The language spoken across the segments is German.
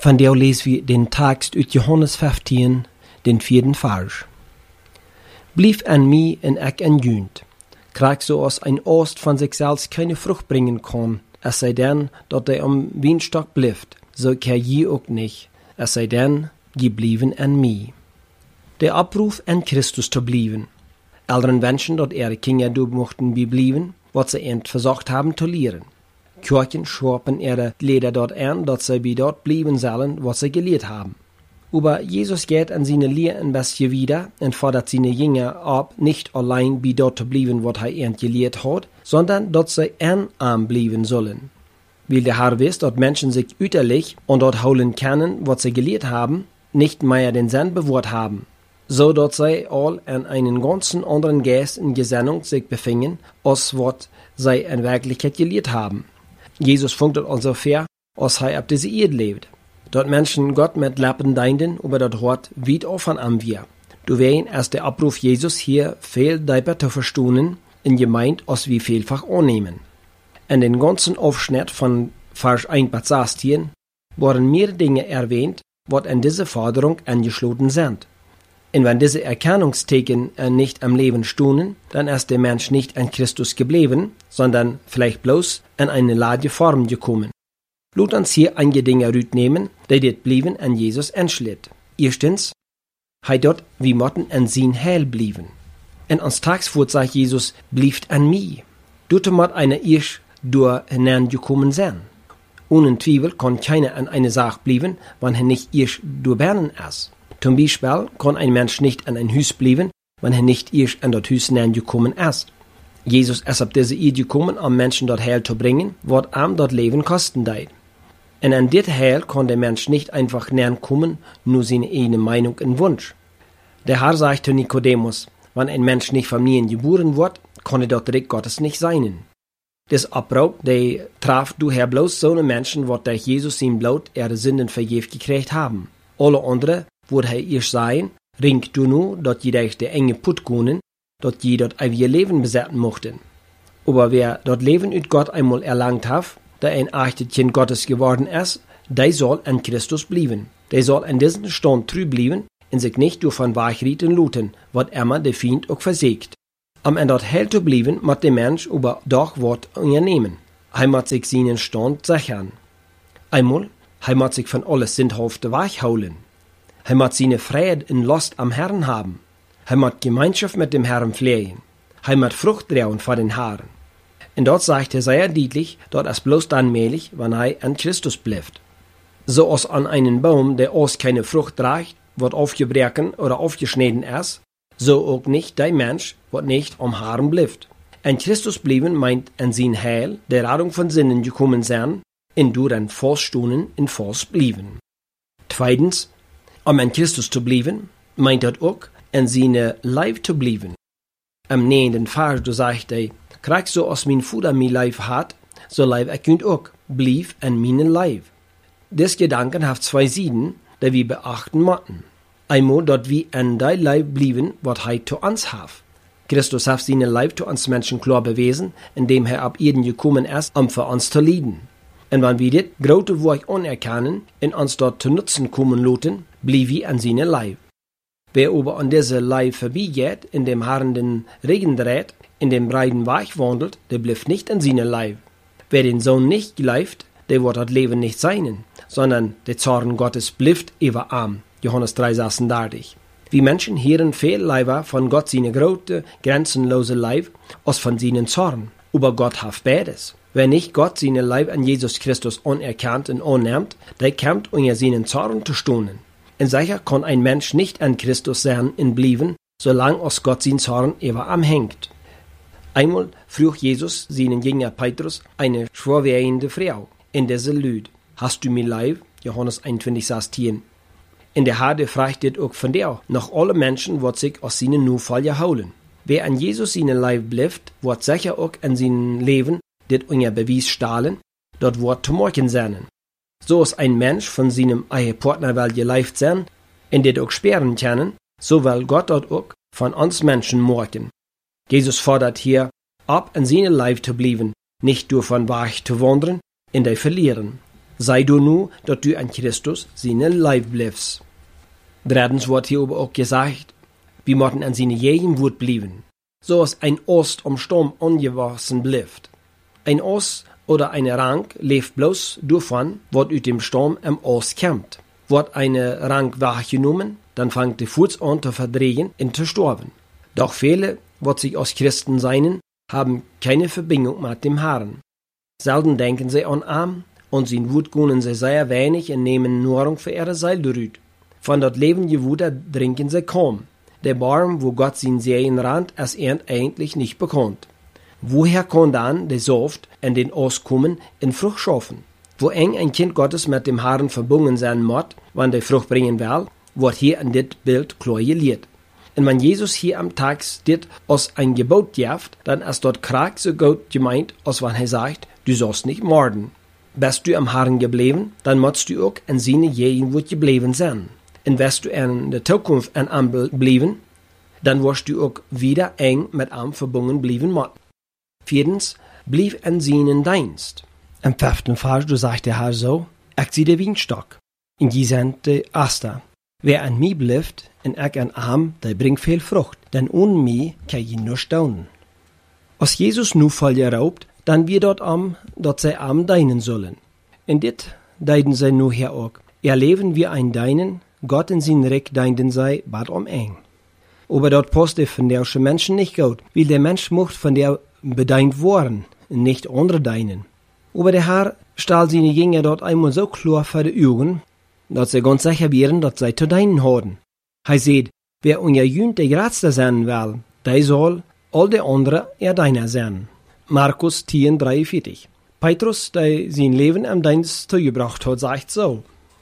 Van der lesen wir den Text uit Johannes 15, den 4. Vers. Blief an mij en ik an junt. Krijg zoals een oost van zichzelf keine Frucht bringen kan, es sei denn, dat hij am Wienstok blijft, so kan je ook niet, es sei denn, je blijven an mij. Der Abruf an Christus te blijven. Älteren wenschen dat ihre Kinder du mochten bleiben, wat sie end versucht haben zu lehren. Kirchen schwappen ihre Leder dort an, dat sie bei dort bleiben sollen, was sie gelehrt haben. Aber Jesus geht an seine Lehre ein bisschen wieder und fordert seine Jünger ab, nicht allein bei dort zu bleiben, was er gelehrt hat, sondern dass sie arm bleiben sollen. Weil der Herr weiß, dass Menschen sich üterlich und dort holen können, was sie gelehrt haben, nicht mehr den Sinn bewahrt haben. So dass sie all an einen ganzen anderen Geist in Gesinnung sich befinden, als was sie in Wirklichkeit gelehrt haben. Jesus funkt also fair, als er ab diese Erde lebt. Dort Menschen Gott mit Lappen dienen, aber dort hört weit offen an wir. Du wehen erst der Abruf Jesus hier viel deeper zu verstehen, in gemeint, als wir vielfach annehmen. In den ganzen Aufschnitt von Vers 1 bis 16 wurden mehrere Dinge erwähnt, was in diese Forderung angeschlossen sind. Und wenn diese Erkennungsteken nicht am Leben stunden, dann ist der Mensch nicht an Christus geblieben, sondern vielleicht bloß in eine lage Form gekommen. Lasst uns hier einige Dinge rütnehmen, die das Blieben an Jesus entschlägt. Erstens, dort, wie motten an sein Heil blieben. In uns Tagswort sagt Jesus, blieft an mir. Dort mott einer erst durch hineingekommen sein. Ohne Zweifel kann keiner an eine Sache blieben, wenn er nicht erst durchbernen ist. Zum Beispiel kann ein Mensch nicht an ein Haus bleiben, wenn er nicht erst an das Haus hineingekommen ist. Jesus ist auf diese Idee gekommen, um Menschen dort Heil zu bringen, was ihm dort Leben kosten deit. Und an dit Heil kann der Mensch nicht einfach näher kommen, nur seine eigene Meinung und Wunsch. Der Herr sagt zu Nikodemus, wenn ein Mensch nicht von mir geboren wird, kann er dort Reich Gottes nicht sein. Das Abbruch, der traf du her bloß so eine Menschen, wat durch Jesus sein Blut ihre Sünden vergeben gekriegt haben. Alle andere, wo er erst sein, ringt du nur, dat je durch die enge Put können, dat je dort ewige Leben besetzen mochten. Aber wer dort Leben ut Gott einmal erlangt hat, der ein echtes Kind Gottes geworden ist, der soll an Christus bleiben. Der soll an diesem Stand treu bleiben und sich nicht durch von Weichrieten luten, wat immer der Feind auch versägt. Am an dort Heil zu bleiben, muss der Mensch aber doch was unternehmen. Er muss sich seinen Stand sichern. Einmal, er muss sich von alles Sündhafte weichholen. Er muss seine Freude und Lust am Herrn haben. Er muss Gemeinschaft mit dem Herrn pflegen. Er muss Frucht tragen vor den Haaren. Und dort sagt er sehr deutlich, dort ist bloß dann möglich, wenn er an Christus bleibt. So als an einen Baum, der aus keine Frucht trägt, wird aufgebrochen oder aufgeschnitten ist, so auch nicht der Mensch, wird nicht am Haaren bleibt. An Christus bleiben meint an sein Heil, der Rettung von Sinnen gekommen sein, und durch ein Forststunden in Forst bleiben. Zweitens, um an Christus zu bleiben, meint das auch, an seine Leib zu bleiben. Am 9. Vers, du sagst er, krieg so als mein Vater mein Leib hat, so Leib ich könnt auch, blieb an meinen Leib. Des Gedanken hat zwei Seiten, die wir beachten müssen. Einmal, dort wir an dein Leib blieben, was er zu uns hat. Christus hat seinen Leib zu uns Menschen klar bewiesen, indem er ab Erden gekommen ist, um für uns zu leiden. Und wenn wir das große Werk anerkennen und uns dort zu nutzen kommen lassen, blieb wir an seinen Leib. Wer aber an diese Leib vorbeigeht, in dem harrenden Regen dreht, in dem breiten Weg wandelt, der bleibt nicht an seinen Leib. Wer den Sohn nicht gleift, der wird das Leben nicht sein, sondern der Zorn Gottes bleibt über ihm. Johannes 3,36. Wir Menschen hören viel lieber von Gott seine große, grenzenlose Leib, als von seinen Zorn. Aber Gott hat beides. Wer nicht Gott seine Leib an Jesus Christus anerkannt und annimmt, der kommt unter seinen Zorn zu stehen. Und sicher kann ein Mensch nicht an Christus sein und bleiben, solange aus Gott sein Zorn über ihm hängt. Einmal frug Jesus seinen Jünger Petrus eine schwerwiegende Frau in dieser Lüd. Hast du mir Leib? Johannes 21,16. In der Herde fragt dit auch von dir, noch alle Menschen, wird sich aus seinen Nufall holen. Wer an Jesus seinen Leib bleibt, wird sicher auch an seinem Leben dit unter Beweis stahlen, dort wird zu morgen sein. So ist ein Mensch von seinem eigenen Partner will geleift sein, in dit auch sperren können, so will Gott dort auch von uns Menschen morgen. Jesus fordert hier, ab an seinem Leib zu bleiben, nicht durch von Weg zu wandern, in der verlieren. Sei du nu, dat du an Christus seine Leib bliefst. Drittens wordt hier ook gesagt, wir mochten an seine Jegen Wort blieben, so als ein Ost am Sturm ungewassen blieft. Ein Ost oder eine Rank leeft bloß davon, wat uit dem Sturm am Ost kämmt. Wordt eine Rank wahrgenommen, dann fangt die Fuß an zu verdrehen und zu sterben. Doch viele, wat sich als Christen seien, haben keine Verbindung mit dem Herrn. Selten denken sie an Arm, und sin Wut können sie sehr wenig und nehmen Nahrung für ihre Seele derüt. Von dort lebende Wunder trinken sie kaum. Der Baum, wo Gott sin Seen rannt, ist eigentlich nicht bekannt. Woher kann dann der Saft in den Ost kommen in Frucht schaffen? Wo eng ein Kind Gottes mit dem Herrn verbunden sein muss, wann der Frucht bringen will, wird hier in dit Bild klar gelehrt. Und wenn Jesus hier am Tag dit als ein Gebot gibt, dann ist dort krank so gut gemeint, als wenn er sagt, du sollst nicht morden. Bist du am Herrn geblieben, dann musst du auch in seine Gegenwart geblieben sein. Und wirst du in der Zukunft an ihm bleiben, dann wirst du auch wieder eng mit ihm verbunden bleiben müssen. Viertens, blieb an seinen Dienst. Im 5. Vers, du sagt der Herr so, ich sehe der Weinstock. Und die sind der Aster. Wer an mir bleibt, und ich an ihm, der bringt viel Frucht, denn ohne mich kann ich nur staunen. Als Jesus nu voll geraubt, dann wird dort dass sie am deinen sollen. Und dit deiden sie nu hier auch. Erleben wir ein Deinen, Gott in sein Reck deinen sei, bad eng. Aber dort passt der von der Menschen nicht gut, weil der Mensch mocht von der bedeint worden, nicht andere Deinen. Aber der Herr stahl seine Jünger dort einmal so klar vor die Augen, dass sie ganz sicher wären, dass sie zu deinen haben. Er sagt, wer unser Jünd der Gradste sein will, der soll all die anderen deiner sein. Markus 10,43. Petrus, der sein Leben am Dienst zugebracht hat, sagt so.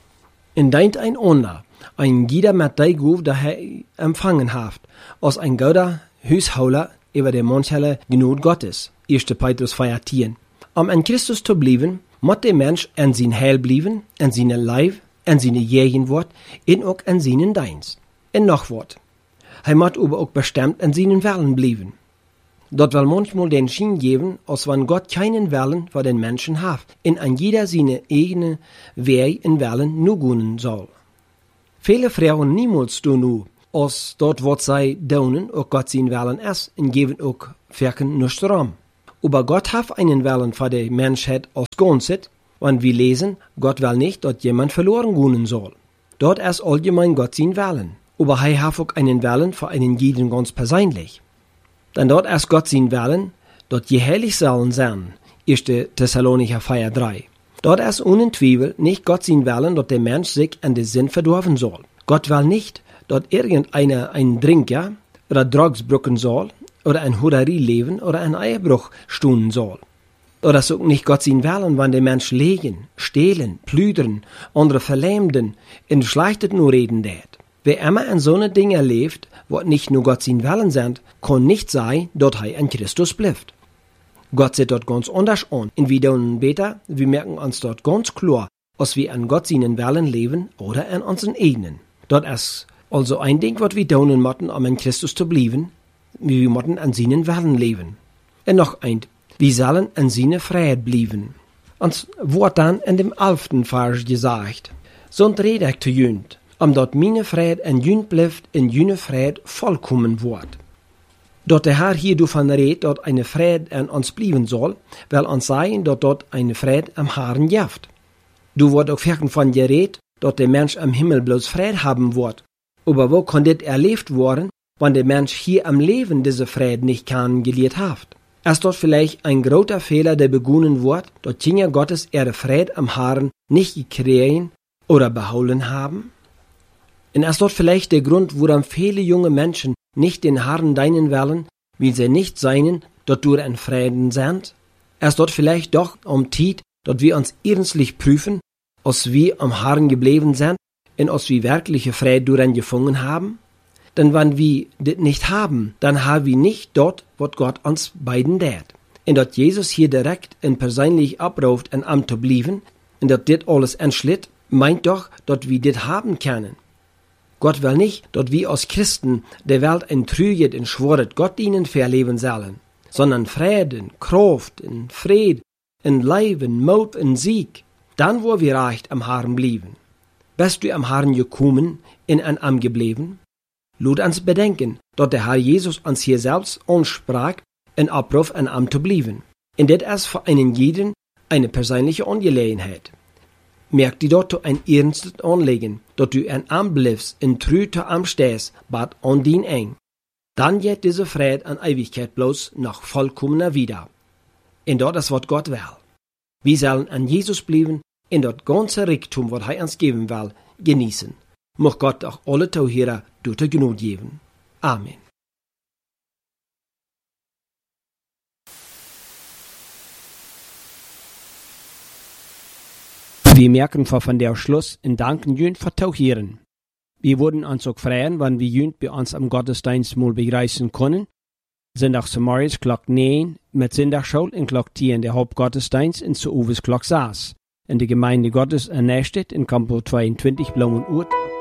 In deint ein Ander, ein jeder mit der Gabe, der er empfangen hat, als ein guter Hushauler über der mancherlei Gnade Gottes. 1. Petrus 4,10. An Christus zu bleiben, muss der Mensch an sein Heil bleiben, an seine Leib, an seine Gegenwart und auch an seinen Dienst. Und noch Wort. Er muss aber auch bestimmt an seinen Willen bleiben. Dort will manchmal den Schein geben, als wenn Gott keinen Willen für den Menschen hat, und an jeder seine eigene Weg in Willen nur gehen soll. Viele Frauen niemals tun als dort wat sie tun, auch Gott sein Willen ist, und geben auch Werken nicht Raum. Aber Gott hat einen Willen für die Menschheit als Ganzes, und wir lesen, Gott will nicht, dass jemand verloren gehen soll. Dort ist allgemein Gott sein Willen. Aber er hat auch einen Willen für einen jeden ganz persönlich. Denn dort ist Gott sein Willen, dass je heilig sollen sein. 1. Thessalonicher 4,3. Dort ist ohne Zweifel nicht Gott sein Willen, dass der Mensch sich an den Sinn verdorfen soll. Gott will nicht, dass irgendeiner ein Trinker oder Drogs brücken soll, oder ein Huderie leben, oder ein Ehebruch stunden soll. Oder ist auch nicht Gott sein Willen, wenn der Mensch legen, stehlen, plüdern, andere verlämden, in Schlechtes nur reden tät. Wer immer an so ne Dinge lebt, wo nicht nur Gott sein Willen sind, kann nicht sein, dass er an Christus bleibt. Gott sieht dort ganz anders an. Und wir tun beter, wir merken uns dort ganz klar, ob wir an Gott seinen Willen leben oder an unseren eigenen. Dort ist also ein Ding, was wir tun müssen, um an Christus zu bleiben, wir müssen an seinen Willen leben. Und noch ein, wir sollen an seine Freiheit bleiben. Und wird dann in dem 11. Vers gesagt, so rede ich zu jünd, dort meine Freiheit an jünd bleibt, in jüne Freiheit vollkommen wird. Dort der Herr hier davon redet, dort eine Freiheit an uns bleiben soll, weil uns sagen, dort eine Freiheit am Herrn gibt. Du wird auch von geredet, dort der Mensch am Himmel bloß Freiheit haben wird. Aber wo kann das erlebt worden, wenn der Mensch hier am Leben diese Freiheit nicht kennengelernt hat? Ist dort vielleicht ein großer Fehler, der begonnen wird, dort Kinder Gottes ihre Freiheit am Herrn nicht gekriegt oder behalten haben? Und ist dort vielleicht der Grund, warum viele junge Menschen nicht den Herrn deinen wollen, weil sie nicht seinen, dort durch ein Frieden sind? Ist dort vielleicht doch Zeit, dort wir uns ernstlich prüfen, ob wir am Herrn geblieben sind und ob wir wirkliche Frieden durch ihn gefunden haben? Denn wenn wir das nicht haben, dann haben wir nicht dort, was Gott uns beiden tät. Und dort Jesus hier direkt und persönlich abruft, ein Amt zu bleiben, und dort das alles entschlitt, meint doch, dass wir das haben können. Gott will nicht, dass wir als Christen der Welt ein Trüget und schworet Gott ihnen verleben sollen, sondern Frieden, Kraft und Fried, und Leben, Mut und Sieg. Dann wo wir recht am Herrn blieben. Bist du am Herrn gekommen in an am gebleven? Laat uns bedenken, dat der Herr Jesus uns hier selbst ansprach, en oproep an am zu blieben. Und das ist für einen jeden eine persönliche Angelegenheit. Merk die dort ein ernstes Anliegen, dass du an am bliebst und treu zu am stehst, bad an din eng. Dann geht diese Friede an Ewigkeit bloß noch vollkommener wieder. Und das ist, was Gott will. Wir sollen an Jesus bleiben und das ganze Reichtum, was er uns geben will, genießen. Mag Gott auch alle Zuhörer durch die Gnade geben. Amen. Wir merken von der Schluss und danken Jünd für Zuhören. Wir würden uns auch freuen, wenn wir Jünd bei uns am Gottesdienst mal begrüßen können. Sonntagmorgens Glock 9 mit Sonntagsschule und Glock 10 der Hauptgottesdienst in zu Uwes Glock 6. In der Gemeinde Gottes in Nächstedt in Kampo 22 Blumenurt